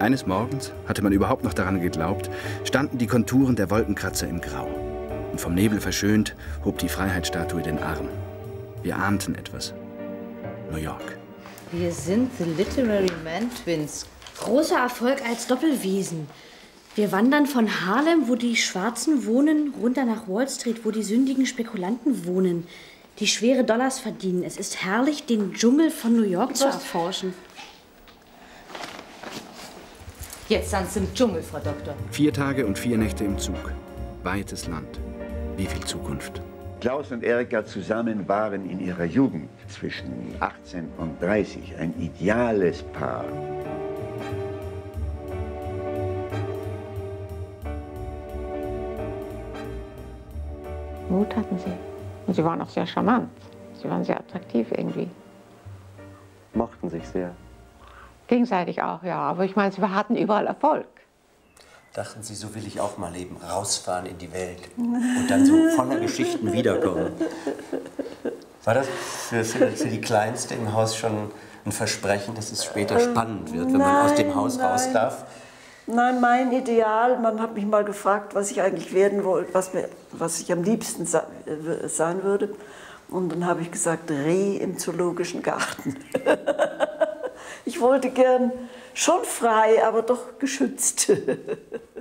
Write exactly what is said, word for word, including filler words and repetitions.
Eines Morgens, hatte man überhaupt noch daran geglaubt, standen die Konturen der Wolkenkratzer im Grau. Und vom Nebel verschönt, hob die Freiheitsstatue den Arm. Wir ahnten etwas. New York. Wir sind The Literary Man Twins. Großer Erfolg als Doppelwesen. Wir wandern von Harlem, wo die Schwarzen wohnen, runter nach Wall Street, wo die sündigen Spekulanten wohnen, die schwere Dollars verdienen. Es ist herrlich, den Dschungel von New York zu erforschen. Jetzt sind Sie im Dschungel, Frau Doktor. Vier Tage und vier Nächte im Zug. Weites Land. Wie viel Zukunft. Klaus und Erika zusammen waren in ihrer Jugend zwischen achtzehn und dreißig ein ideales Paar. Mut hatten sie. Und sie waren auch sehr charmant. Sie waren sehr attraktiv irgendwie. Mochten sich sehr. Gegenseitig auch, ja. Aber ich meine, sie hatten überall Erfolg. Dachten Sie, so will ich auch mal leben, rausfahren in die Welt und dann so voller Geschichten wiederkommen. War das für, für, für die Kleinste im Haus schon ein Versprechen, dass es später spannend wird, wenn nein, man aus dem Haus nein. raus darf? Nein, mein Ideal, man hat mich mal gefragt, was ich eigentlich werden wollte, was, mir, was ich am liebsten sein würde. Und dann habe ich gesagt, Reh im Zoologischen Garten. Ich wollte gern schon frei, aber doch geschützt.